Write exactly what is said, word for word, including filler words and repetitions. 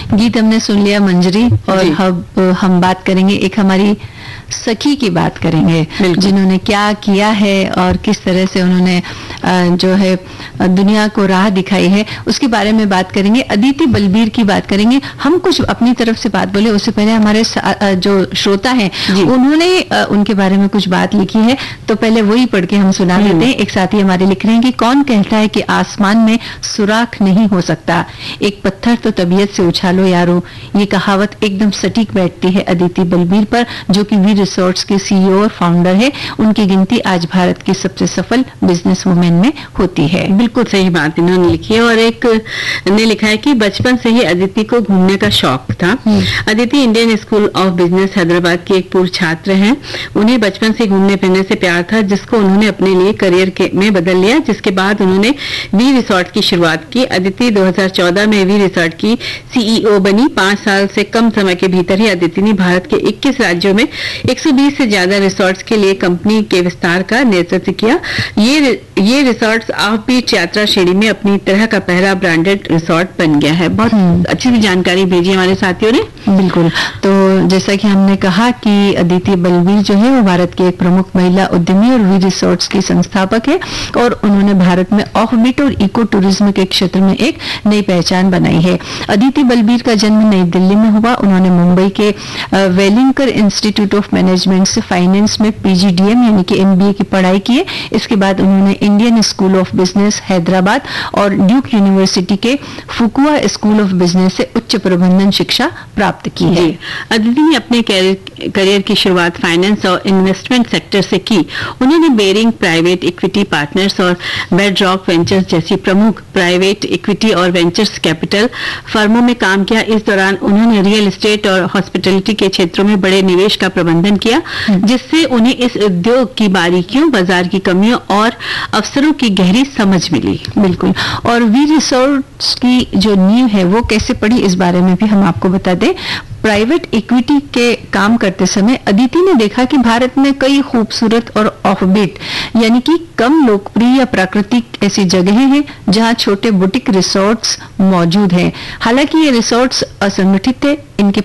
गीत हमने सुन लिया मंजरी, और अब हम बात करेंगे एक हमारी सखी की बात करेंगे जिन्होंने क्या किया है और किस तरह से उन्होंने जो है दुनिया को राह दिखाई है, उसके बारे में बात करेंगे। अदिति बलबीर की बात करेंगे। हम कुछ अपनी तरफ से बात बोले उससे पहले हमारे जो श्रोता हैं उन्होंने उनके बारे में कुछ बात लिखी है, तो पहले वही पढ़ के हम सुना देते हैं। एक साथी हमारे लिख रहे हैं कि कौन कहता है कि आसमान में सुराख नहीं हो सकता, एक पत्थर तो तबीयत से उछालो यारो। ये कहावत एकदम सटीक बैठती है अदिति बलबीर पर, जो कि वी रिसोर्ट्स के सीईओ और फाउंडर है। उनकी गिनती आज भारत की सबसे सफल बिजनेस वुमेन में होती है। बिल्कुल सही बात इन्होंने लिखी है। और एक ने लिखा है कि बचपन से ही अदिति को घूमने का शौक था। Aditi Indian school of business Hyderabad की एक पूर्व छात्र हैं। उन्हें बचपन से घूमने फिरने से प्यार था, जिसको उन्होंने अपने लिए करियर के में बदल लिया, जिसके बाद उन्होंने वी रिसोर्ट की शुरुआत की। अदिति दो हज़ार चौदह में वी रिसोर्ट की सीईओ बनी। पांच साल से कम समय के भीतर ही अदिति ने भारत के इक्कीस राज्यों में एक सौ बीस से ज्यादा रिसोर्ट्स के लिए कंपनी के विस्तार का नेतृत्व किया। ये ये रिसोर्ट्स ऑफ बीच यात्रा श्रेणी में अपनी तरह का पहला ब्रांडेड रिसोर्ट बन गया है। बहुत अच्छी जानकारी भेजी हमारे साथियों ने। बिल्कुल, तो जैसा कि हमने कहा कि अदिति बलबीर जो है वो भारत की एक प्रमुख महिला उद्यमी और वी रिसोर्ट्स की संस्थापक है, और उन्होंने भारत में ऑफ बीट और इको टूरिज्म के क्षेत्र में एक नई पहचान बनाई है। अदिति बलबीर का जन्म नई दिल्ली में हुआ। उन्होंने मुंबई के वेलिंकर इंस्टीट्यूट ऑफ मैनेजमेंट से फाइनेंस में पीजीडीएम यानी कि एमबीए की पढ़ाई की है। इसके बाद उन्होंने Indian school of business Hyderabad और ड्यूक यूनिवर्सिटी के फुकुआ स्कूल ऑफ बिजनेस से उच्च प्रबंधन शिक्षा प्राप्त की है। अदिति ने अपने करियर की शुरुआत फाइनेंस और इन्वेस्टमेंट सेक्टर से की। उन्होंने बेरिंग प्राइवेट इक्विटी पार्टनर्स और बेडरॉक वेंचर्स जैसी प्रमुख प्राइवेट इक्विटी और वेंचर्स कैपिटल फर्मों में काम किया। इस दौरान उन्होंने रियल एस्टेट और हॉस्पिटैलिटी के क्षेत्रों में बड़े निवेश का प्रबंधन किया, जिससे उन्हें इस उद्योग की बारीकियों, बाजार की कमियों और अवसरों की गहरी समझ मिली। बिल्कुल, और वी रिसोर्ट्स की जो नींव है वो कैसे पड़ी, इस बारे में भी हम आपको बता दें। प्राइवेट इक्विटी के काम करते समय अदिति ने देखा कि भारत में कई खूबसूरत और ऑफबीट यानी कि कम लोकप्रिय या प्राकृतिक ऐसी जगहें हैं जहां छोटे बुटीक रिसोर्ट्स मौजूद हैं। हालांकि ये रिसोर्ट्स असंगठित थे, इनके